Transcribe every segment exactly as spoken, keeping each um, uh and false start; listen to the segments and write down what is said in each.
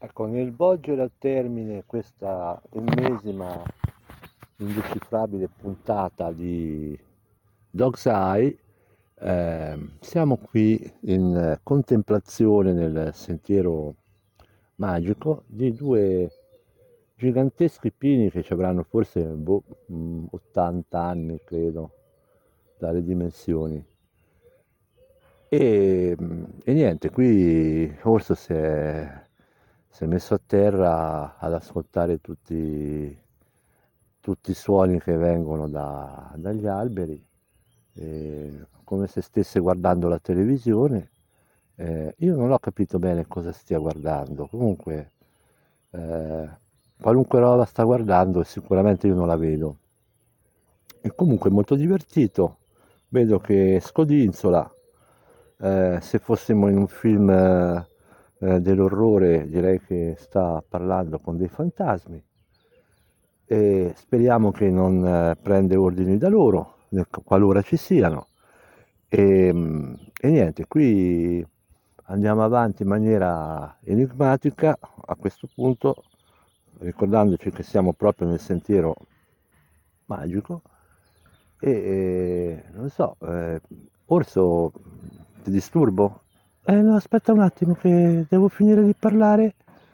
Ecco, nel volgere a termine questa ennesima indecifrabile puntata di Dog's Eye, ehm, siamo qui in eh, contemplazione nel sentiero magico di due giganteschi pini che ci avranno forse boh, mh, ottanta anni, credo, dalle dimensioni. E, e niente, qui Orso si è, si è messo a terra ad ascoltare tutti, tutti i suoni che vengono da- dagli alberi, e come se stesse guardando la televisione. Eh, io non ho capito bene cosa stia guardando, comunque eh, qualunque roba sta guardando sicuramente io non la vedo. E comunque è molto divertito, vedo che scodinzola. Eh, se fossimo in un film eh, eh, dell'orrore direi che sta parlando con dei fantasmi e speriamo che non eh, prende ordini da loro, nel- qualora ci siano. E, mm, e niente, qui andiamo avanti in maniera enigmatica a questo punto, ricordandoci che siamo proprio nel sentiero magico e, e non so, eh, Orso, ti disturbo? Eh no, aspetta un attimo che devo finire di parlare.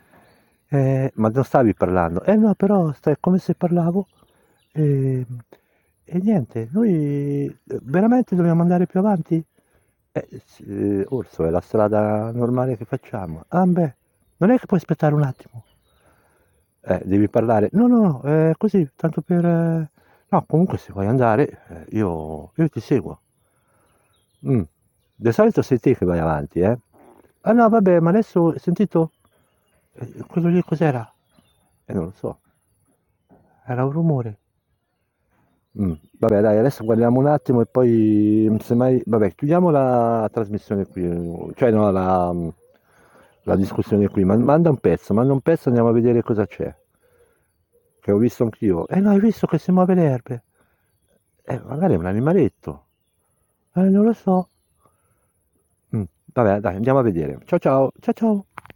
Eh, ma non stavi parlando? Eh no, però stai come se parlavo. E, e niente, noi eh, veramente dobbiamo andare più avanti? Eh, sì, eh, Orso, è la strada normale che facciamo. Ah, beh, non è che puoi aspettare un attimo. Eh, devi parlare. No, no, no, è così, tanto per... eh, No, comunque se vuoi andare, eh, io, io ti seguo. Mm. Di solito sei te che vai avanti, eh? Ah no, vabbè, ma adesso hai sentito? Eh, quello lì cos'era? Eh, non lo so, era un rumore. Mm. Vabbè, dai, adesso guardiamo un attimo e poi, mm, semmai, vabbè, chiudiamo la trasmissione qui, cioè no, la, mm, la discussione qui. Ma- Manda un pezzo, manda un pezzo, andiamo a vedere cosa c'è. Che ho visto anch'io. Eh no, hai visto che si muove le erbe? Eh, magari è un animaletto. Eh, non lo so. Mm. Vabbè, dai, andiamo a vedere. Ciao ciao, ciao ciao.